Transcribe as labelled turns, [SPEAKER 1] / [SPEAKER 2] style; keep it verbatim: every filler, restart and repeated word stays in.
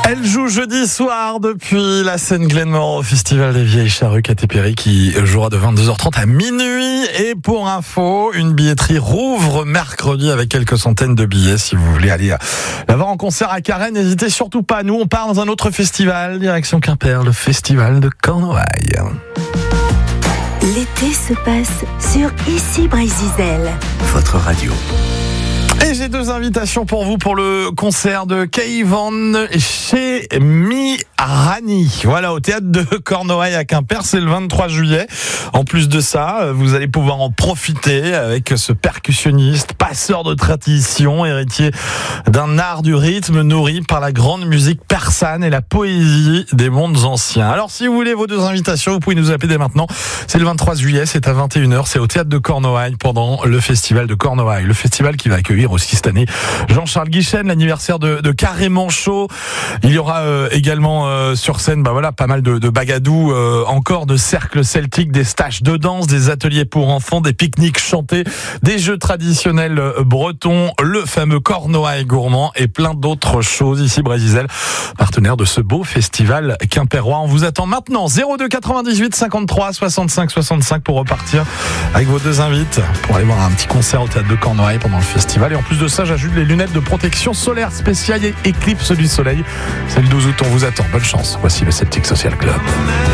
[SPEAKER 1] Elle joue jeudi soir depuis la scène Glenmore au Festival des Vieilles Charrues Caté-Péry qui jouera de vingt-deux heures trente à minuit. Et pour info, une billetterie rouvre mercredi avec quelques centaines de billets. Si vous voulez aller la voir en concert à Carhaix, n'hésitez surtout pas. Nous, on part dans un autre festival, direction Quimper, le Festival de Cornouailles.
[SPEAKER 2] L'été se passe sur Ici Brésil.
[SPEAKER 3] Votre radio.
[SPEAKER 1] Et j'ai deux invitations pour vous pour le concert de Keivan chez Mirani. Voilà, au théâtre de Cornouailles à Quimper, c'est le vingt-trois juillet. En plus de ça, vous allez pouvoir en profiter avec ce percussionniste, passeur de tradition, héritier d'un art du rythme nourri par la grande musique persane et la poésie des mondes anciens. Alors, si vous voulez vos deux invitations, vous pouvez nous appeler dès maintenant. C'est le vingt-trois juillet, c'est à vingt et une heures, c'est au théâtre de Cornouailles pendant le festival de Cornouailles. Le festival qui va accueillir aussi cette année Jean-Charles Guichen, l'anniversaire de, de Carré Manchot. Il y aura euh, également euh, sur scène bah voilà, pas mal de, de bagadous, euh, encore de cercles celtiques, des stages de danse, des ateliers pour enfants, des pique-niques chantés, des jeux traditionnels euh, bretons, le fameux Cornouailles gourmand et plein d'autres choses. Ici Brésil, partenaire de ce beau festival quimpérois. On vous attend maintenant zéro deux quatre-vingt-dix-huit cinquante-trois soixante-cinq soixante-cinq pour repartir avec vos deux invites pour aller voir un petit concert au théâtre de Cornouailles pendant le festival. Et en plus de ça, j'ajoute les lunettes de protection solaire spéciale et éclipse du soleil. C'est le douze août, on vous attend. Bonne chance. Voici le Celtic Social Club.